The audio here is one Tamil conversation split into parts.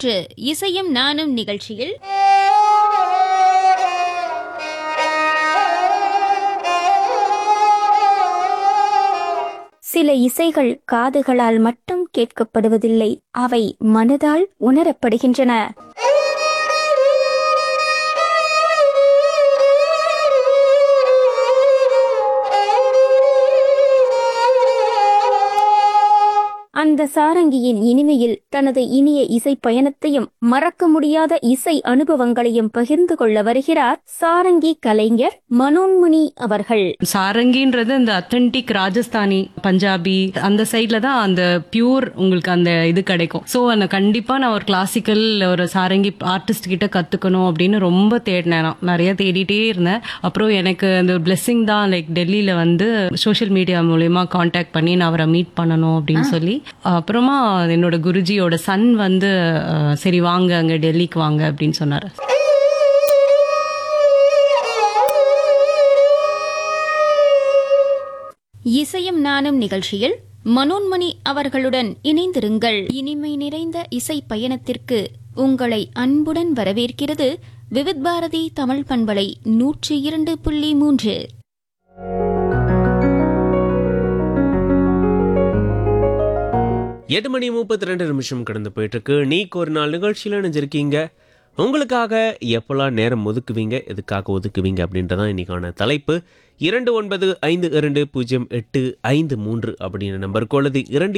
3 இசையும் நானும் நிகழ்ச்சியில் சில இசைகள் காதுகளால் மட்டும் கேட்கப்படுவதில்லை, அவை மனதால் உணரப்படுகின்றன. அந்த சாரங்கியின் இனிமையில் தனது இனிய இசை பயணத்தையும் மறக்க முடியாத இசை அனுபவங்களையும் பகிர்ந்து கொள்ள வருகிறார் சாரங்கி கலைஞர் மனோன்மணி அவர்கள். சாரங்கின்றது அந்த அத்தன்டிக் ராஜஸ்தானி பஞ்சாபி அந்த சைட்ல தான் அந்த பியூர் உங்களுக்கு அந்த இது கிடைக்கும். ஸோ அந்த கண்டிப்பா நான் ஒரு கிளாசிக்கல் ஒரு சாரங்கி ஆர்டிஸ்ட் கிட்ட கத்துக்கணும் அப்படின்னு ரொம்ப தேடினேன். நான் நிறைய தேடிட்டே இருந்தேன். அப்புறம் எனக்கு அந்த பிளெஸிங் தான், லைக் டெல்லியில வந்து சோஷியல் மீடியா மூலயமா கான்டாக்ட் பண்ணி நான் அவரை மீட் பண்ணணும் அப்படின்னு சொல்லி, அப்புறமா என்னோட குருஜியோட சன் வந்து சரி வாங்க அங்க டெல்லிக்கு வாங்க அப்படின்னு சொன்னாரு. இசையும் நானும் நிகழ்ச்சியில் மனோன்மணி அவர்களுடன் இணைந்திருங்கள். இனிமை நிறைந்த இசை பயணத்திற்கு உங்களை அன்புடன் வரவேற்கிறது விவித் பாரதி தமிழ் பண்பலை 102.3. 8:32 கடந்து போயிட்டு இருக்கு. நீக்கு ஒரு நாள் நிகழ்ச்சியில் நினைஞ்சிருக்கீங்க. உங்களுக்காக எப்பெல்லாம் நேரம் ஒதுக்குவீங்க, எதுக்காக ஒதுக்குவீங்க அப்படின்றதான் இன்னைக்கான தலைப்பு. 29500853 அப்படின்ற நம்பருக்கோ அல்லது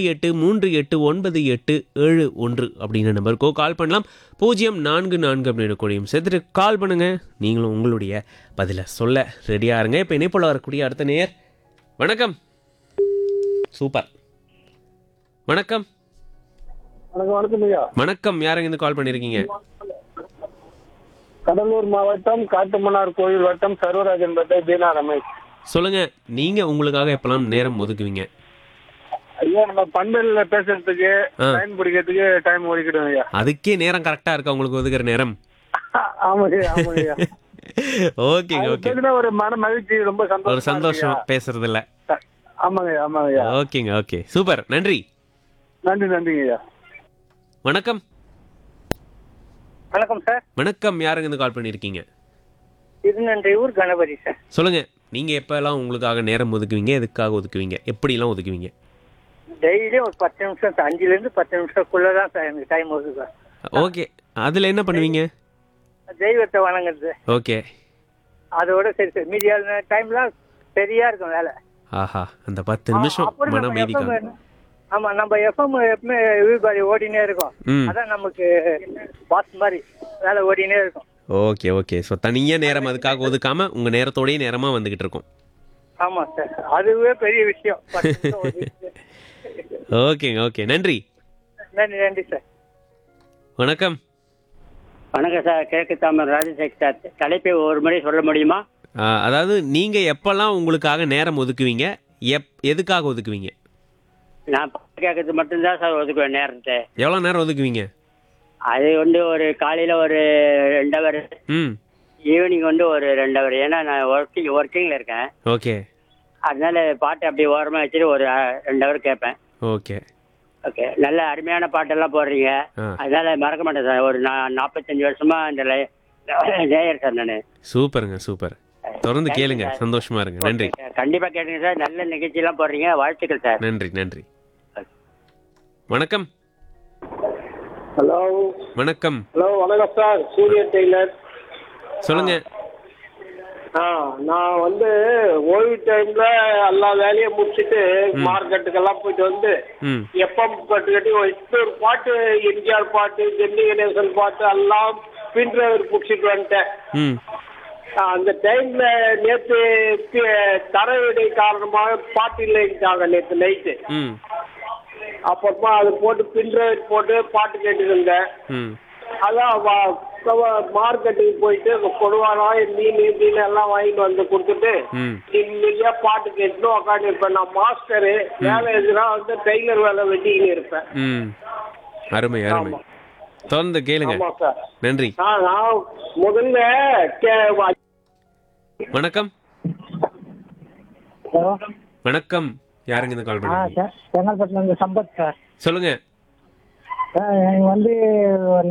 28389871 அப்படின்ற நம்பருக்கோ கால் பண்ணலாம். 044 அப்படின்ற கூடியும் சேர்த்துட்டு கால் பண்ணுங்க. நீங்களும் உங்களுடைய பதிலை சொல்ல ரெடியா இருங்க. இப்போ இணைப்புல வரக்கூடிய அடுத்த நேயர். வணக்கம். சூப்பர். வணக்கம். வணக்கம் ஐயா. வணக்கம். யாருங்க இருந்து கால் பண்ணிருக்கீங்க? கடலூர் மாவட்டம் காட்டுமன்னார் கோயில் வட்டம் சர்வராஜன் பட்டை தீனா ரமேஷ். சொல்லுங்க, நீங்க உங்களுக்காக எப்பெல்லாம் நேரம் ஒதுக்குவீங்க? ஐயா, நம்ம பண்புல பேசுறதுக்கு டைம் பிடிக்கிறதுக்கு டைம் ஒதுக்கிடுவோம் ஐயா. அதுக்கே நேரம் கரெக்டா இருக்கா உங்களுக்கு ஒதுக்குற நேரம்? ஆமாங்க ஆமாங்க. ஓகேங்க ஓகே. ஒரு மன மகிழ்ச்சி, ரொம்ப ஒரு சந்தோஷம் பேசுறது இல்ல. ஆமாங்க ஆமாங்க. ஓகேங்க ஓகே சூப்பர். நன்றி நன்றிங்க ஐயா. வணக்கம். வணக்கம் சார். வணக்கம். யாருங்க இருந்து கால் பண்ணிருக்கீங்க? திருநன்றையூர் கணபதி சார். சொல்லுங்க, நீங்க எப்பெல்லாம் உங்களுக்காக நேரம் ஒதுக்குவீங்க, எதுக்காக ஒதுக்குவீங்க, எப்படி எல்லாம் ஒதுக்குவீங்க? டெய்லி ஒரு 10 நிமிஷம், 5ல இருந்து 10 நிமிஷத்துக்குள்ளதான் சார் எனக்கு டைம் ஒதுக்குவேன். ஓகே. அதுல என்ன பண்ணுவீங்க? தெய்வத்தை வணங்குறது. ஓகே. அதோட சரி சார், மீதியான டைம்லாம் சரியா இருக்கும் வேலை. ஆஹா, அந்த 10 நிமிஷம் மன அமைதிக்காக. ஆமா, நம்ம எஃப்எம் எப்பவுமே விபாரி ஓடினே இருக்கும். அதான் நமக்கு பாஸ் மாதிரி வேலை ஓடினே இருக்கும். Okay okay. ஸோ தனியா நேரம் அதுக்காக ஒதுக்காம உங்க நேரத்தோடய நேரமா வந்துகிட்டு இருக்கும். ஆமா சார், அதுவே பெரிய விஷயம். ஓகேங்க ஓகே. நன்றி நன்றி சார். வணக்கம். வணக்கம் சார். கிழக்கு தாமரை ராஜசேகர் சார். தலைப்பை ஒரு முறை சொல்ல முடியுமா? அதாவது நீங்க எப்பெல்லாம் உங்களுக்காக நேரம் ஒதுக்குவீங்க, எதுக்காக ஒதுக்குவீங்க? நான் பாட்டு கேட்கறது மட்டும்தான் சார் ஒதுக்குவேன் நேரத்தை. எவ்வளவு நேரம் ஒதுக்குவீங்க? அது வந்து ஒரு காலையில ஒரு 2 ஹவர், ஈவினிங் வந்து ஒரு 2 ஹவர். ஏன்னா நான் ஒர்க்கிங்ல இருக்கேன். ஓகே. அதனால பாட்டு அப்படியே ஓரமா வச்சுட்டு ஒரு 2 ஹவர் கேட்பேன். Okay okay. நல்ல அருமையான பாட்டெல்லாம் போடுறீங்க. அதனால மறக்க மாட்டேன் சார். ஒரு 45 வருஷமா இந்த நேயர் சார் நானு. சூப்பருங்க சூப்பர். தொடர்ந்து கேளுங்க, சந்தோஷமா இருங்க. நன்றி. கண்டிப்பா கேளுங்க சார். நல்ல நிகழ்ச்சி எல்லாம் போடுறீங்க. வாழ்த்துக்கள் சார். நன்றி நன்றி. வணக்கம். ஹலோ. வணக்கம். ஹலோ வணக்கம் சார். சூரிய டெய்லர். சொல்லுங்க. நான் வந்து ஓய்வு டைம்ல எல்லா வேலையும் முடிச்சுட்டு மார்க்கெட்டுக்கெல்லாம் போயிட்டு வந்து எப்பம் கட்டி ஒரு பாட்டு, எம்ஜிஆர் பாட்டு, ஜெமினி கணேசன் பாட்டு எல்லாம் பின்ட்ரைவர் பிடிச்சிட்டு வந்துட்டேன். அந்த டைம்ல நேற்று தரவிடை காரணமாக பாட்டு இல்லைட்டாங்க நேற்று நைட்டு. அப்புறமா அது போட்டு பின்ட்ரைவர் போட்டு பாட்டு கேட்டு இருந்தேன். அதான் மார்க்கெட்டுக்கு போயிட்டு கொடுவானா மீன் எல்லாம் வாங்கிட்டு வந்து கொடுத்துட்டு நிம்மதியா பாட்டு கேட்டு உக்காந்து இருப்பேன். நான் மாஸ்டரு, வேலை எதுனா வந்து டெய்லர் வேலை வெட்டிக்கின்னு இருப்பேன். அருமை அருமை. தொடர்ந்து கேளுங்க. நன்றி. நான் முதல்ல வணக்கம். வணக்கம். யாருங்க இந்த கால் பண்ணீங்க? செங்கல்பட்டுல இருந்து சம்பத் சார். சொல்லுங்க. வந்து